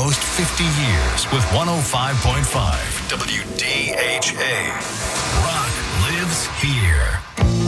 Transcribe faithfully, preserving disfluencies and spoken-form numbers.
almost fifty years with one oh five point five W D H A.